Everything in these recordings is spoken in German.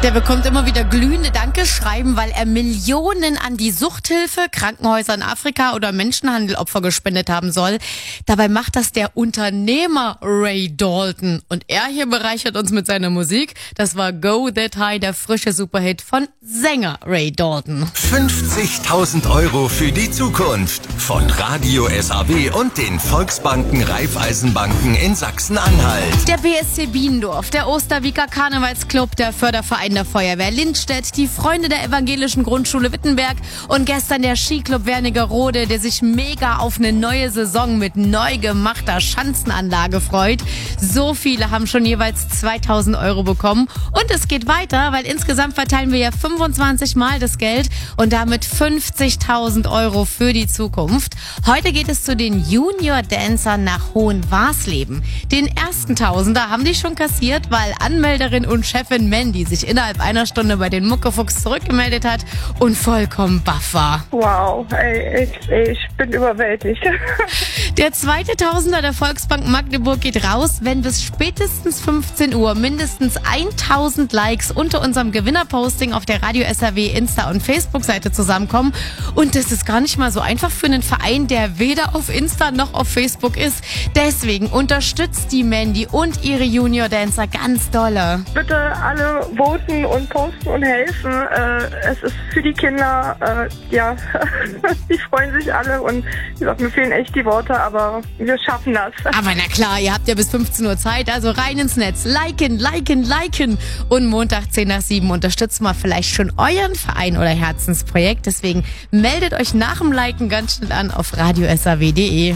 Der bekommt immer wieder glühende Dankeschreiben, weil er Millionen an die Suchthilfe, Krankenhäuser in Afrika oder Menschenhandelopfer gespendet haben soll. Dabei macht das der Unternehmer Ray Dalton. Und er hier bereichert uns mit seiner Musik. Das war Go That High, der frische Superhit von Sänger Ray Dalton. 50.000 Euro für die Zukunft von Radio SAW und den Volksbanken Raiffeisenbanken in Sachsen-Anhalt. Der BSC Biendorf, der Osterwieker Karnevalsclub, der Förderverein der Feuerwehr Lindstedt, die Freunde der evangelischen Grundschule Wittenberg und gestern der Skiclub Wernigerode, der sich mega auf eine neue Saison mit neu gemachter Schanzenanlage freut. So viele haben schon jeweils 2.000 Euro bekommen und es geht weiter, weil insgesamt verteilen wir ja 25 Mal das Geld und damit 50.000 Euro für die Zukunft. Heute geht es zu den Junior Dancern nach Hohenwarsleben. Den ersten Tausender haben die schon kassiert, weil Anmelderin und Chefin Mandy sich innerhalb einer Stunde bei den Muckefuchs zurückgemeldet hat und vollkommen baff war. Wow, ey, ich bin überwältigt. Der zweite Tausender der Volksbank Magdeburg geht raus, wenn bis spätestens 15 Uhr mindestens 1.000 Likes unter unserem Gewinnerposting auf der Radio SAW Insta- und Facebook-Seite zusammenkommen. Und das ist gar nicht mal so einfach für einen Verein, der weder auf Insta noch auf Facebook ist. Deswegen unterstützt die Mandy und ihre Junior Dancer ganz dolle. Bitte alle voten und posten und helfen. Es ist für die Kinder, ja, die freuen sich alle und wie gesagt, mir fehlen echt die Worte, aber wir schaffen das. Aber na klar, ihr habt ja bis 15 Uhr Zeit, also rein ins Netz. Liken, liken, liken. Und Montag 10 nach 7 unterstützt mal vielleicht schon euren Verein oder Herzensprojekt. Deswegen meldet euch nach dem Liken ganz schnell an auf radiosaw.de.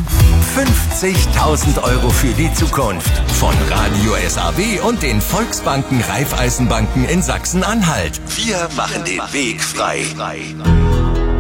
50.000 Euro für die Zukunft von Radio SAW und den Volksbanken Raiffeisenbanken in Sachsen-Anhalt. Wir machen den Weg frei.